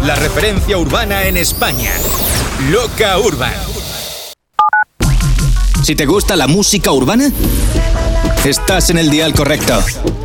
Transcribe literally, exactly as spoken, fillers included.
la referencia urbana en España. Loca Urban. Si te gusta la música urbana, estás en el dial correcto.